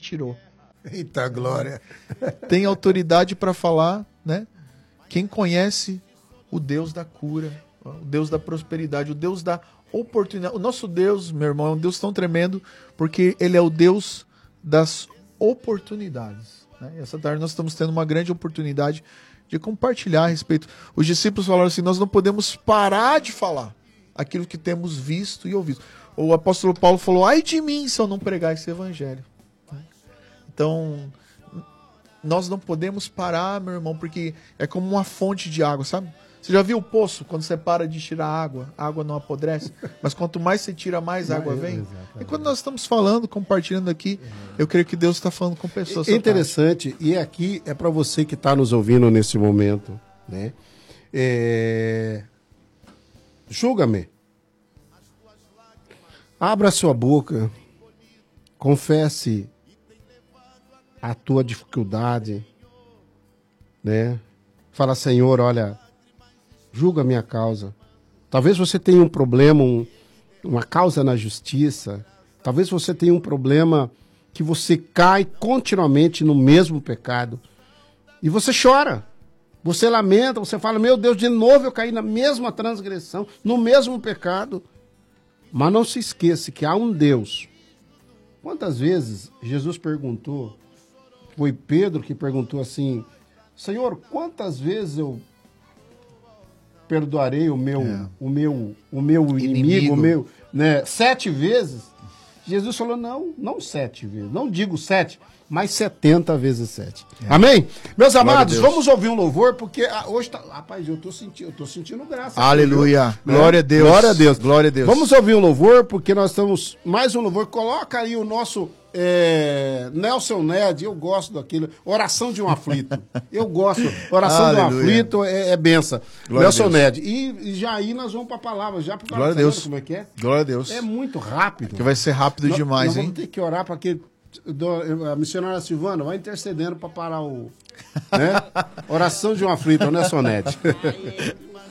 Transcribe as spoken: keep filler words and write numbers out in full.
tirou. Eita glória! Tem autoridade para falar, né? Quem conhece o Deus da cura, o Deus da prosperidade, o Deus da oportunidade. O nosso Deus, meu irmão, é um Deus tão tremendo, porque ele é o Deus das oportunidades, né? E essa tarde nós estamos tendo uma grande oportunidade de compartilhar a respeito. Os discípulos falaram assim, nós não podemos parar de falar aquilo que temos visto e ouvido. O apóstolo Paulo falou, ai de mim se eu não pregar esse evangelho. Então, nós não podemos parar, meu irmão, porque é como uma fonte de água, sabe? Você já viu o poço? Quando você para de tirar água, a água não apodrece, mas quanto mais você tira, mais água vem. E quando nós estamos falando, compartilhando aqui, eu creio que Deus está falando com pessoas. É interessante, e aqui é para você que está nos ouvindo nesse momento, né? É... Julga-me. Abra sua boca, confesse a tua dificuldade, né? Fala, Senhor, olha, julga a minha causa. Talvez você tenha um problema, um, uma causa na justiça. Talvez você tenha um problema que você cai continuamente no mesmo pecado. E você chora. Você lamenta, você fala, meu Deus, de novo eu caí na mesma transgressão, no mesmo pecado. Mas não se esqueça que há um Deus. Quantas vezes Jesus perguntou, foi Pedro que perguntou assim, Senhor, quantas vezes eu perdoarei o meu, é. o meu, o meu inimigo, inimigo, o meu, né, sete vezes? Jesus falou, não, não sete vezes, não digo sete, mas setenta vezes sete. É. Amém? Meus amados, vamos ouvir um louvor, porque ah, hoje tá, rapaz, eu tô sentindo, eu tô sentindo graça. Aleluia, aqui, glória, né? a Deus. glória a Deus, glória a Deus. Vamos ouvir um louvor, porque nós estamos, mais um louvor, coloca aí o nosso é, Nelson Ned, eu gosto daquilo, oração de um aflito, eu gosto, oração de um aflito é, é benção. Nelson Ned, e, e já aí nós vamos para a palavra, já para glória a Deus. Como é que é? Glória a Deus. É muito rápido. Que vai ser rápido nós, demais, nós hein? Vamos ter que orar para que a missionária Silvana vai intercedendo para parar o, né? Oração de um aflito, né, Sonete?